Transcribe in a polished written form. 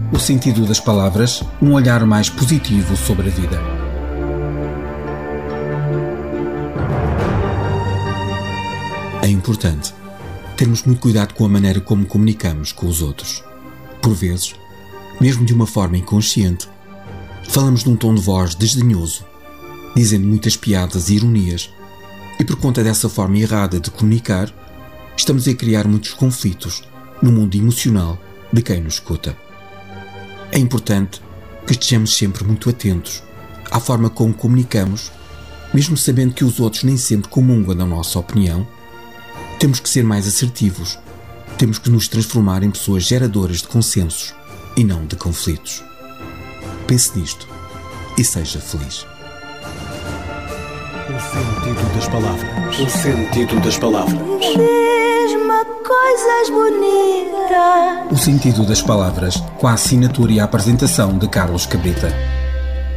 O sentido das palavras, um olhar mais positivo sobre a vida. É importante termos muito cuidado com a maneira como comunicamos com os outros. Por vezes, mesmo de uma forma inconsciente, falamos num tom de voz desdenhoso, dizendo muitas piadas e ironias, e por conta dessa forma errada de comunicar, estamos a criar muitos conflitos no mundo emocional de quem nos escuta. É importante que estejamos sempre muito atentos à forma como comunicamos, mesmo sabendo que os outros nem sempre comungam da nossa opinião. Temos que ser mais assertivos, temos que nos transformar em pessoas geradoras de consensos e não de conflitos. Pense nisto e seja feliz. O sentido das palavras. O sentido das palavras. Diz-me coisas bonitas. O sentido das palavras, com a assinatura e a apresentação de Carlos Cabrita.